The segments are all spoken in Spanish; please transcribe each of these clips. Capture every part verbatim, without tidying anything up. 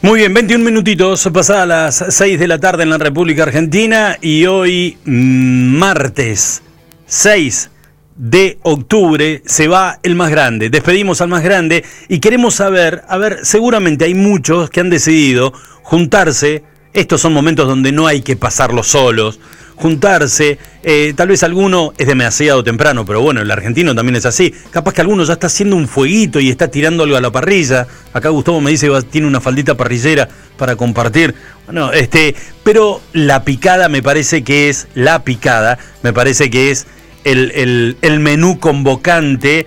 Muy bien, veintiún minutitos pasadas las seis de la tarde en la República Argentina y hoy martes seis de octubre se va el más grande. Despedimos al más grande y queremos saber, a ver, seguramente hay muchos que han decidido juntarse. Estos son momentos donde no hay que pasarlos solos. Juntarse, eh, tal vez alguno es demasiado temprano, pero bueno, el argentino también es así. Capaz que alguno ya está haciendo un fueguito y está tirando algo a la parrilla. Acá Gustavo me dice que tiene una faldita parrillera para compartir. Bueno, este, pero la picada me parece que es la picada, me parece que es el, el, el menú convocante.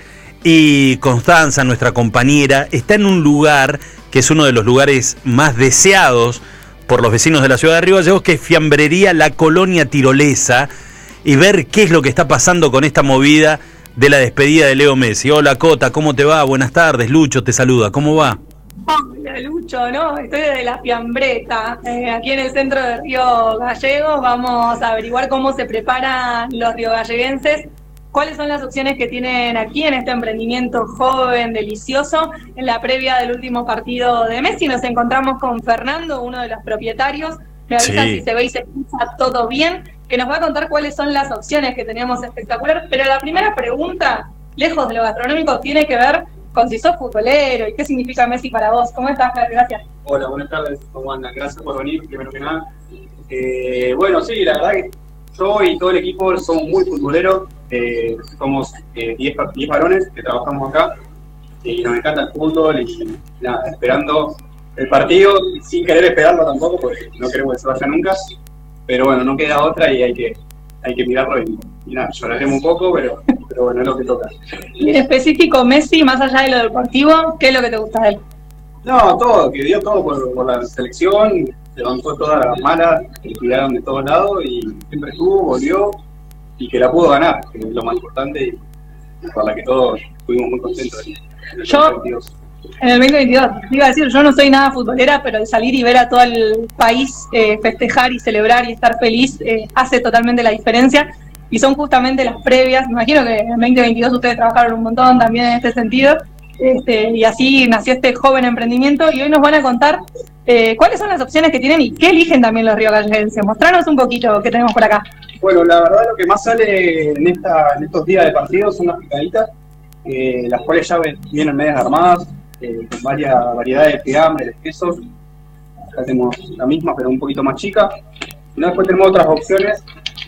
Y Constanza, nuestra compañera, está en un lugar que es uno de los lugares más deseados por los vecinos de la ciudad de Río Gallegos, que es Fiambrería La Colonia Tirolesa, y ver qué es lo que está pasando con esta movida de la despedida de Leo Messi. Hola Cota, ¿cómo te va? Buenas tardes, Lucho te saluda, ¿cómo va? Hola Lucho, ¿no? Estoy desde la Fiambreta, eh, aquí en el centro de Río Gallegos. Vamos a averiguar cómo se preparan los riogalleguenses, cuáles son las opciones que tienen aquí en este emprendimiento joven, delicioso. En la previa del último partido de Messi nos encontramos con Fernando, uno de los propietarios. Me avisan sí. Si se ve y se escucha todo bien, que nos va a contar cuáles son las opciones que tenemos espectacular. Pero la primera pregunta, lejos de lo gastronómico, tiene que ver con si sos futbolero y qué significa Messi para vos. ¿Cómo estás, Fer? Gracias. Hola, buenas tardes. ¿Cómo andan? Gracias por venir, primero que nada. Eh, bueno, sí, la verdad que yo y todo el equipo somos muy futboleros. Eh, somos diez eh, varones que trabajamos acá y nos encanta el fútbol y nada, esperando el partido sin querer esperarlo tampoco porque no queremos que se vaya nunca, pero bueno, no queda otra y hay que hay que mirarlo y, y nada, lloraremos un poco, pero, pero bueno, es lo que toca. Y en específico Messi, más allá de lo deportivo, ¿qué es lo que te gusta de él? No, todo, que dio todo por, por la selección, se bancó todas las malas, que tiraron de todos lados y siempre estuvo, volvió y que la pudo ganar, que es lo más importante y por la que todos estuvimos muy contentos en el yo, dos mil veintidós. En el veinte veintidós, iba a decir, yo no soy nada futbolera, pero el salir y ver a todo el país eh, festejar y celebrar y estar feliz eh, hace totalmente la diferencia. Y son justamente las previas, me imagino que en el veinte veintidós ustedes trabajaron un montón también en este sentido, este, y así nació este joven emprendimiento, y hoy nos van a contar eh, cuáles son las opciones que tienen y qué eligen también los riogalleguenses. Mostranos un poquito qué tenemos por acá. Bueno, la verdad lo que más sale en, esta, en estos días de partido son las picaditas, eh, las cuales ya vienen medias armadas, eh, con varias variedades de fiambres, de quesos. Acá tenemos la misma, pero un poquito más chica. Y después tenemos otras opciones.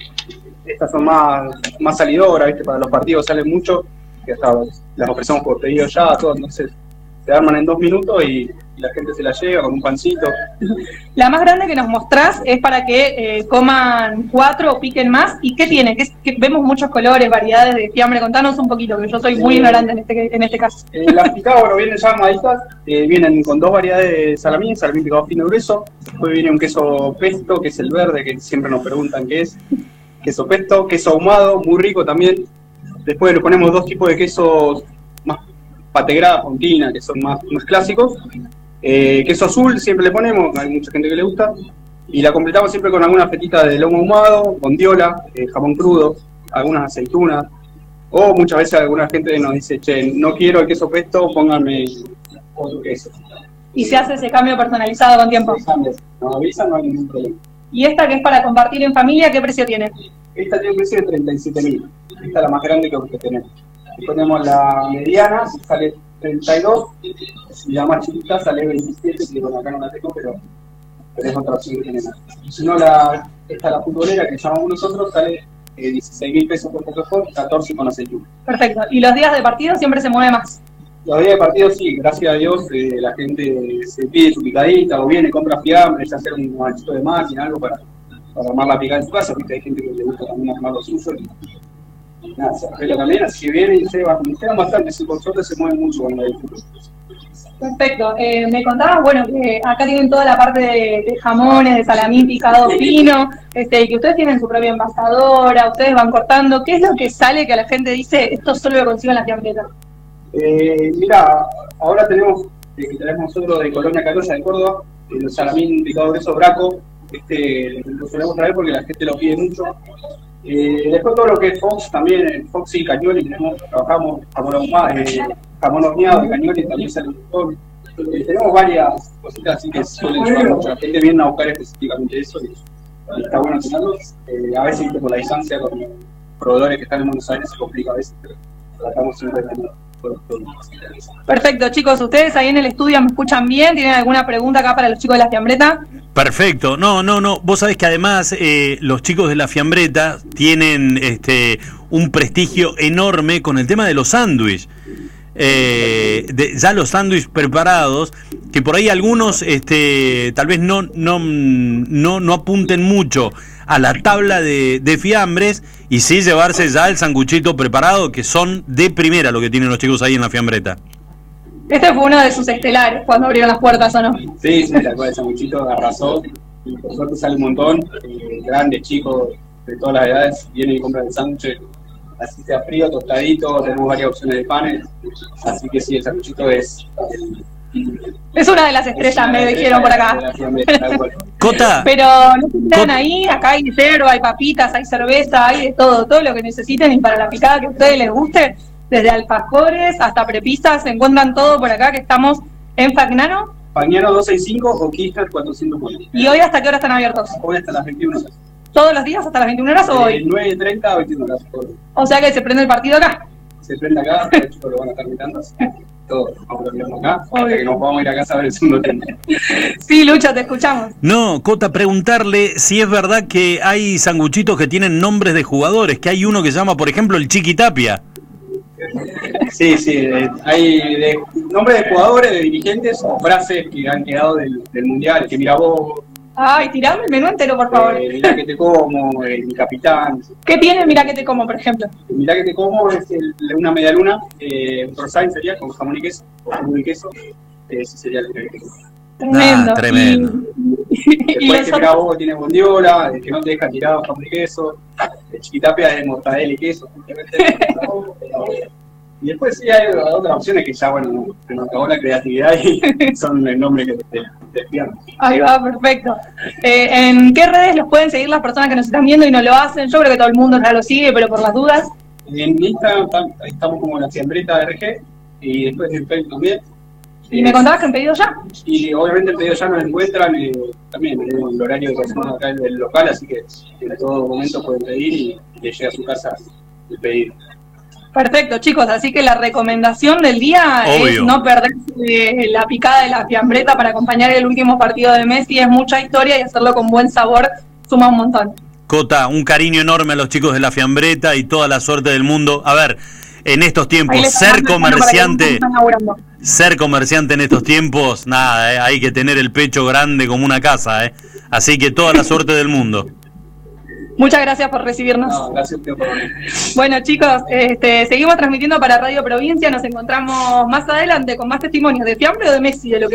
Estas son más, más salidoras, ¿viste? Para los partidos salen mucho, que hasta las ofrecemos por pedido ya, todo, entonces se arman en dos minutos y la gente se la lleva con un pancito. La más grande que nos mostrás es para que eh, coman cuatro o piquen más. ¿Y qué tiene? ¿Qué, que vemos muchos colores, variedades de fiambre. Contanos un poquito, que yo soy muy eh, ignorante en este, en este caso. Eh, las picadas, bueno, vienen ya armaditas, eh, vienen con dos variedades de salamín, salamín picado fino y grueso. Después viene un queso pesto, que es el verde, que siempre nos preguntan qué es. Queso pesto, queso ahumado, muy rico también. Después le ponemos dos tipos de quesos más pategrada, fontina, que son más, más clásicos. Eh, queso azul siempre le ponemos, hay mucha gente que le gusta. Y la completamos siempre con alguna fetita de lomo ahumado, bondiola, eh, jamón crudo, algunas aceitunas. O muchas veces alguna gente nos dice, che, no quiero el queso pesto, pónganme otro queso. Y se hace ese cambio personalizado con tiempo. Nos avisan, no hay ningún problema. ¿Y esta que es para compartir en familia, qué precio tiene? Esta tiene un precio de treinta y siete mil. Esta es la más grande que tenemos. Y ponemos la mediana, sale treinta y dos. Y la más chiquita sale veintisiete, que bueno, acá no la tengo, pero, pero es otra opción que tiene. Y si no, la, esta la futbolera que llamamos nosotros sale eh, dieciséis mil pesos por Coca-Cola, catorce con aceituna. Perfecto. ¿Y los días de partido siempre se mueve más? Los días de partido sí, gracias a Dios eh, la gente se pide su picadita o viene, compra fiambre, ya hacer un manchito de máquina, algo para, para armar la picada en su casa, porque hay gente que le gusta también armar lo suyo y, y nada, se arregla también, así que vienen y se van, quedan bastante, si por suerte se mueven mucho cuando hay fútbol. Perfecto, eh, me contabas, bueno, que acá tienen toda la parte de, de jamones, de salamín picado fino, este, que ustedes tienen su propia envasadora, ustedes van cortando. ¿Qué es lo que sale que a la gente dice, esto solo lo consigo en la fiambreta? Eh, mira, ahora tenemos, eh, que tenemos nosotros de Colonia Carolla de Córdoba, el salamín picado grueso braco, este lo solemos traer porque la gente lo pide mucho. Eh, después todo lo que es Fox también, Fox y Cañoli, tenemos, trabajamos jamón ahumado, eh, jamón horneado de Cañoli, también sale un montón. Eh, tenemos varias cositas así que suelen llevar mucha gente, viene a buscar específicamente eso y, y está bueno tenerlos. Eh, a veces por la distancia con proveedores que están en Buenos Aires se complica a veces, pero tratamos siempre de tener. Perfecto, chicos, ustedes ahí en el estudio me escuchan bien, ¿tienen alguna pregunta acá para los chicos de la Fiambreta? Perfecto, no, no, no, vos sabés que además eh, los chicos de la Fiambreta tienen este un prestigio enorme con el tema de los sándwiches. Eh, de, ya los sándwiches preparados, que por ahí algunos este tal vez no no no no apunten mucho a la tabla de, de fiambres y sí llevarse ya el sanguchito preparado, que son de primera lo que tienen los chicos ahí en la Fiambreta. Este fue uno de sus estelares cuando abrieron las puertas, ¿o no? Sí, sí, tal cual, el sanguchito arrasó y por suerte sale un montón, eh, grandes, chicos, de todas las edades, vienen y compran el sándwich, así sea frío, tostadito, tenemos varias opciones de panes, así que sí, el sanguchito es... Es una de las estrellas, me dijeron por acá. Cota. Pero no se quedan ahí, acá hay yerba, hay papitas, hay cerveza, hay de todo, todo lo que necesiten y para la picada que a ustedes les guste, desde alfajores hasta prepisas, se encuentran todo por acá que estamos en Fagnano. Fagnano doscientos sesenta y cinco o Kirchner cuatrocientos uno. ¿Y hoy hasta qué hora están abiertos? Hoy hasta las veintiuna horas. ¿Todos los días hasta las veintiuna horas o hoy? Eh, nueve treinta a veintiuna horas. O sea que se prende el partido acá. Se prende acá, de hecho lo van a estar mirando, así que todos vamos a mirarlo acá, hasta que nos vamos a ir a casa a ver el segundo tiempo. Sí, Lucho, te escuchamos. No, Cota, preguntarle si es verdad que hay sanguchitos que tienen nombres de jugadores, que hay uno que se llama, por ejemplo, el Chiquitapia. Sí, sí, eh, hay de, nombres de jugadores, de dirigentes o frases que han quedado del, del Mundial, que mira vos... Ay, tirame el menú entero, por favor. Eh, mirá que te como, eh, mi capitán. ¿Qué tiene Mirá que te como, por ejemplo? Mirá que te como es el, una media luna, eh, un croissant sería con jamón y queso, o jamón y queso, ese sería el que te como. Tremendo. Ah, tremendo. Y, y Después que mirá vos tiene bondiola, el que no te deja tirado jamón y queso, el Chiquitapia es mortadela y queso. Y después sí hay otras opciones que ya, bueno, se nos acabó la creatividad y son el nombre que te, te pidan. Ahí va, perfecto. Eh, ¿En qué redes los pueden seguir las personas que nos están viendo y no lo hacen? Yo creo que todo el mundo ya lo sigue, pero por las dudas. En Instagram estamos como la Fiambreta R G y después en Facebook también. ¿Y me contabas que han pedido ya? Y obviamente el pedido ya nos encuentran eh, también en el horario de consumo acá del local, así que en todo momento pueden pedir y les llega a su casa el pedido. Perfecto, chicos, así que la recomendación del día Obvio. es no perderse la picada de la Fiambreta para acompañar el último partido de Messi. Es mucha historia y hacerlo con buen sabor suma un montón. Cota, un cariño enorme a los chicos de la Fiambreta y toda la suerte del mundo. A ver, en estos tiempos, ser comerciante, ser comerciante en estos tiempos, nada, eh, hay que tener el pecho grande como una casa, eh. Así que toda la suerte del mundo. Muchas gracias por recibirnos. No, gracias por venir. Bueno, chicos, este, seguimos transmitiendo para Radio Provincia. Nos encontramos más adelante con más testimonios de Fiambre o de Messi, de lo que